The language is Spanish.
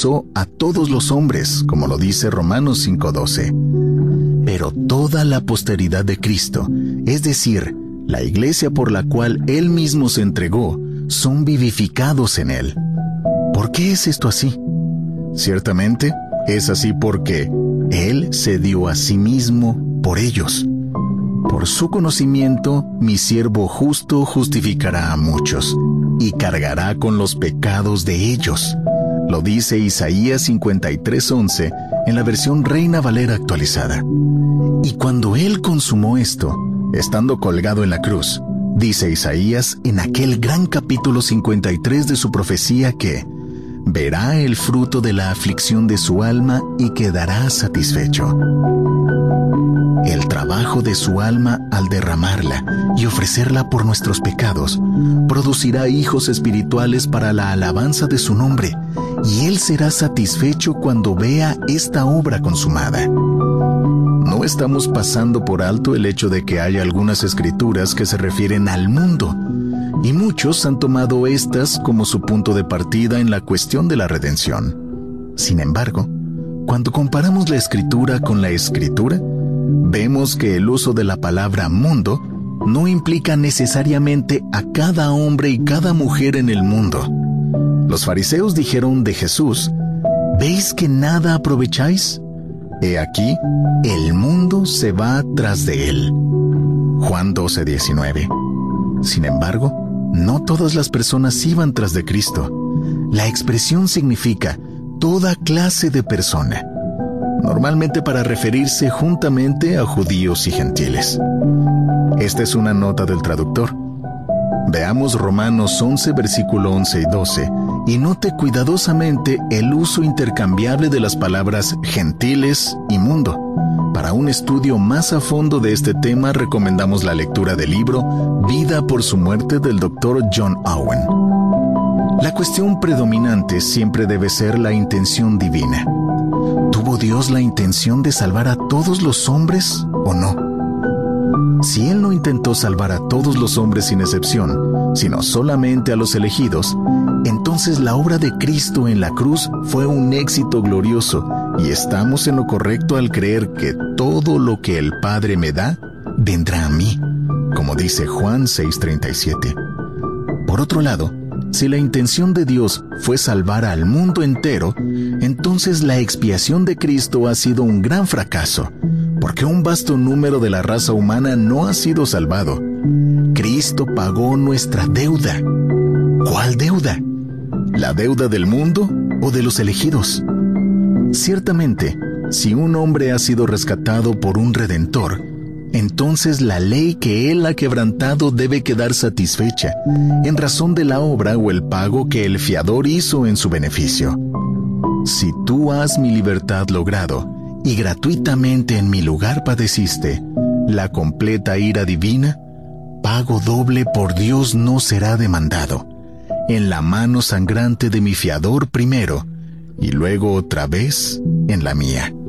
rechazó a todos los hombres, como lo dice Romanos 5:12. Pero toda la posteridad de Cristo, es decir, la iglesia por la cual Él mismo se entregó, son vivificados en Él. ¿Por qué es esto así? Ciertamente, es así porque Él se dio a sí mismo por ellos. Por su conocimiento, mi siervo justo justificará a muchos, y cargará con los pecados de ellos. Lo dice Isaías 53:11 en la versión Reina Valera actualizada. Y cuando Él consumó esto, estando colgado en la cruz, dice Isaías en aquel gran capítulo 53 de su profecía que verá el fruto de la aflicción de su alma y quedará satisfecho. El trabajo de su alma al derramarla y ofrecerla por nuestros pecados producirá hijos espirituales para la alabanza de su nombre, y Él será satisfecho cuando vea esta obra consumada. No estamos pasando por alto el hecho de que hay algunas escrituras que se refieren al mundo, y muchos han tomado estas como su punto de partida en la cuestión de la redención. Sin embargo, cuando comparamos la escritura con la escritura, vemos que el uso de la palabra mundo no implica necesariamente a cada hombre y cada mujer en el mundo. Los fariseos dijeron de Jesús: ¿veis que nada aprovecháis? He aquí, el mundo se va tras de él. Juan 12:19. Sin embargo, no todas las personas iban tras de Cristo. La expresión significa toda clase de persona, normalmente para referirse juntamente a judíos y gentiles. Esta es una nota del traductor. Veamos Romanos 11, versículo 11 y 12, y note cuidadosamente el uso intercambiable de las palabras gentiles y mundo. Para un estudio más a fondo de este tema, recomendamos la lectura del libro Vida por su muerte del Dr. John Owen. La cuestión predominante siempre debe ser la intención divina. ¿Tuvo Dios la intención de salvar a todos los hombres o no? Si Él no intentó salvar a todos los hombres sin excepción, sino solamente a los elegidos, entonces la obra de Cristo en la cruz fue un éxito glorioso, y estamos en lo correcto al creer que todo lo que el Padre me da, vendrá a mí, como dice Juan 6:37. Por otro lado, si la intención de Dios fue salvar al mundo entero, entonces la expiación de Cristo ha sido un gran fracaso, porque un vasto número de la raza humana no ha sido salvado. Cristo pagó nuestra deuda. ¿Cuál deuda? ¿La deuda del mundo o de los elegidos? Ciertamente, si un hombre ha sido rescatado por un Redentor, entonces la ley que Él ha quebrantado debe quedar satisfecha, en razón de la obra o el pago que el fiador hizo en su beneficio. Si tú has mi libertad logrado, y gratuitamente en mi lugar padeciste la completa ira divina, pago doble por Dios no será demandado, en la mano sangrante de mi fiador primero, y luego otra vez en la mía.